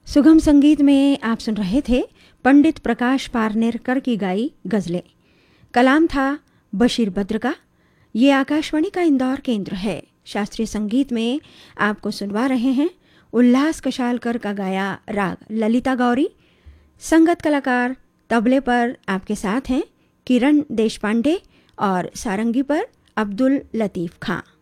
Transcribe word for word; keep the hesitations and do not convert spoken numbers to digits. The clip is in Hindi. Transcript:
सुगम संगीत में आप सुन रहे थे पंडित प्रकाश पारनेरकर की गाई गज़लें। कलाम था बशीर बद्र का। ये आकाशवाणी का इंदौर केंद्र है। शास्त्रीय संगीत में आपको सुनवा रहे हैं उल्लास कशालकर का गाया राग ललिता गौरी। संगत कलाकार तबले पर आपके साथ हैं किरण देशपांडे और सारंगी पर अब्दुल लतीफ़ खां।